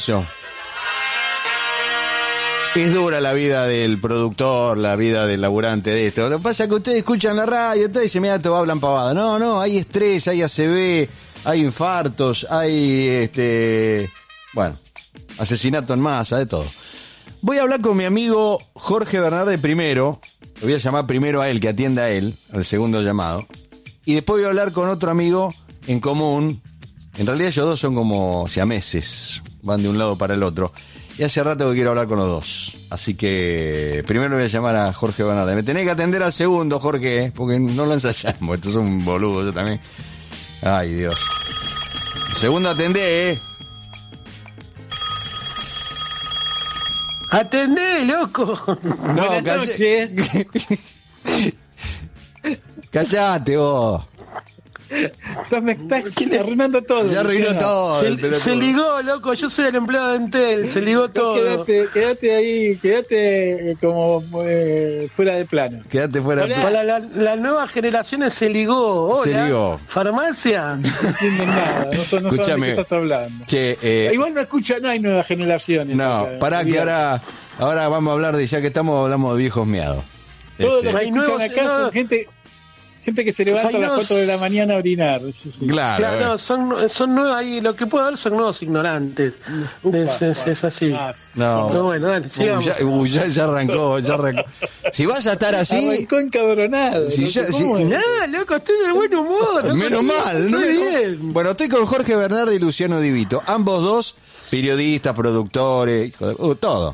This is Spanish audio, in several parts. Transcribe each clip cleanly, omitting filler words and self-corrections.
Es dura la vida del productor, la vida del laburante de esto. Lo que pasa es que ustedes escuchan la radio, ustedes dicen, mira, todos hablan pavada. No, hay estrés, hay ACV, hay infartos, hay bueno, asesinato en masa, de todo. Voy a hablar con mi amigo Jorge Bernardi primero. Lo voy a llamar primero a él, que atienda a él, al segundo llamado. Y después voy a hablar con otro amigo en común. En realidad ellos dos son como siameses, van de un lado para el otro. Y hace rato que quiero hablar con los dos. Así que primero voy a llamar a Jorge Bernardi. Me tenés que atender al segundo, Jorge, porque no lo ensayamos. Esto es un boludo, yo también. Ay, Dios. Segundo, atendé, Atendé, loco. No, Buenas noches. Callate vos. Me estás arruinando todo. Ya arruinó todo. Se ligó, loco. Yo soy el empleado de Entel. Se ligó todo. Quédate ahí, quédate como fuera de plano. Quédate fuera. Para las nuevas generaciones se ligó. Hola, Se ligó. Farmacia. No entienden nada. No saben de qué estás hablando. Che, igual no hay nuevas generaciones. No, pará que ahora vamos a hablar de, ya que hablamos de viejos miados. Todos los que Hay escuchan nuevos, acá son gente que se levanta a las 4 de la mañana a orinar. Sí. Claro. Son nuevos ahí. Lo que puede haber son nuevos ignorantes. Es así. No. Pero bueno, dale, sigamos. Ya arrancó. Si vas a estar así. Arrancó encabronado. Nada, loco, estoy de buen humor. Loco, Menos mal, ¿no? Muy bien. Bueno, estoy con Jorge Bernardi y Luciano Divito. Ambos dos, periodistas, productores, todo.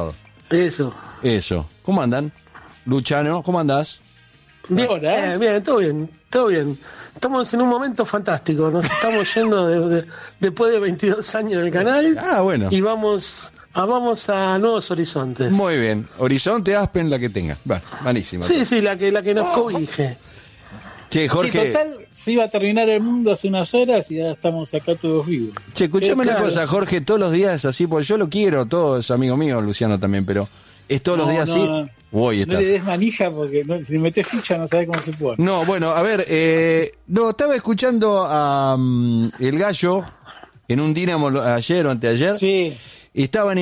Eso. ¿Cómo andan? Luciano, ¿cómo andás? Bien, todo bien. Estamos en un momento fantástico. Nos estamos yendo después de 22 años del canal. Bueno. Y vamos a nuevos horizontes. Muy bien. Horizonte, Aspen, la que tenga. Bueno, malísimo. Sí, la que nos cobije. Che, Jorge. Sí, total, se iba a terminar el mundo hace unas horas y ya estamos acá todos vivos. Che, escuchame una claro. cosa, Jorge. Todos los días es así, porque yo lo quiero, todo es amigo mío, Luciano también, pero ¿es todos los días así? No le des manija porque si metes ficha no sabes cómo se pone. No, bueno, a ver, estaba escuchando a El Gallo en un Dínamo ayer o anteayer. Sí. Y estaban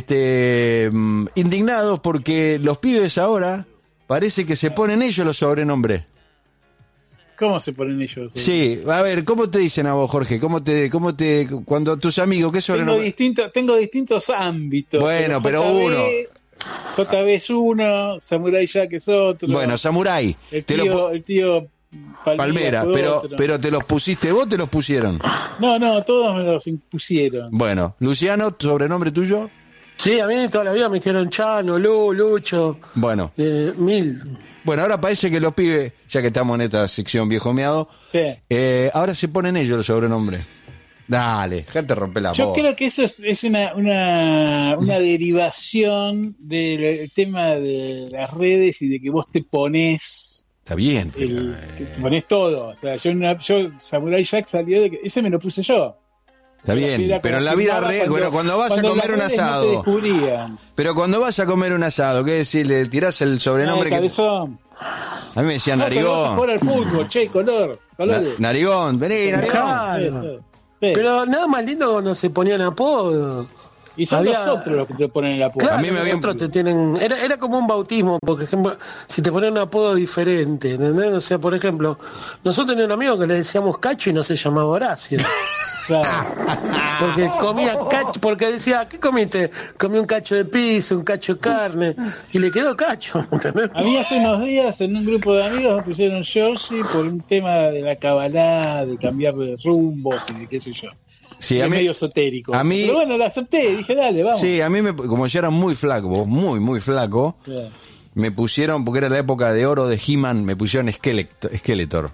indignados porque los pibes ahora parece que se ponen ellos los sobrenombres. ¿Cómo se ponen ellos? Sí, a ver, ¿cómo te dicen a vos, Jorge? Cuando tus amigos, qué sobrenombre? Tengo distintos ámbitos. Bueno, pero uno. JB es uno, Samurai Jack es otro. Bueno, Samurai. El tío Palmera, pero ¿te los pusiste vos o te los pusieron? No, todos me los impusieron. Bueno, Luciano, ¿sobrenombre tuyo? Sí, a mí toda la vida me dijeron Chano, Lucho. Bueno. Mil. Bueno, ahora parece que los pibes, ya que estamos en esta sección viejo meado, sí. Ahora se ponen ellos los sobrenombres. Dale, gente rompe la voz. Yo creo que eso es una derivación del tema de las redes y de que vos te pones. Está bien. Te pones todo. O sea, yo Samurai Jack salió de que. Ese me lo puse yo. Está bien, pero en la vida real, bueno, cuando vas a comer un asado. No pero cuando vas a comer un asado, ¿qué decir? ¿Le tirás el sobrenombre? Cabezón. A mí me decían Narigón. Vas a jugar al fútbol, che, colores. Narigón, vení, Narigón. Claro. Sí. Pero nada más lindo cuando se ponían apodo. Y son nosotros los que te ponen el apodo. Claro, a mí me nosotros te tienen. Era como un bautismo, por ejemplo, si te ponen un apodo diferente, ¿entendés? O sea, por ejemplo, nosotros teníamos un amigo que le decíamos Cacho y no se llamaba Horacio. Claro. Porque comía cacho, porque decía, ¿qué comiste? Comí un cacho de pizza, un cacho de carne, y le quedó Cacho, ¿entendés? A mí hace unos días en un grupo de amigos me pusieron Georgie por un tema de la cabalá, de cambiar de rumbos y de qué sé yo. Sí, es medio esotérico. A mí, pero bueno, lo acepté, dije, dale, vamos. Sí, a mí, como yo era muy flaco, muy flaco, yeah. Me pusieron, porque era la época de oro de He-Man, me pusieron Skeletor.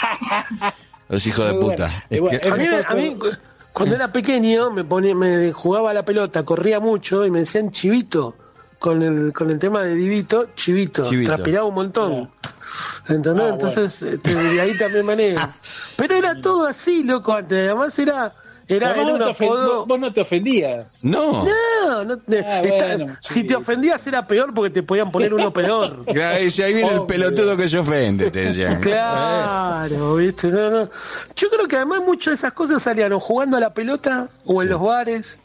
Los hijos de puta. A mí, cuando era pequeño, me jugaba a la pelota, corría mucho y me decían Chivito. Con el tema de Divito, Chivito. Transpiraba un montón. ¿Entendés? Entonces, de ahí también maneja. Pero era todo así, loco, antes. Además era un apodo. Vos no te ofendías. No. Bueno, si te ofendías era peor porque te podían poner uno peor. Claro, ahí viene el pelotudo que se ofende, te decían. Claro, ¿viste? No. Yo creo que además muchas de esas cosas salían o jugando a la pelota o en los bares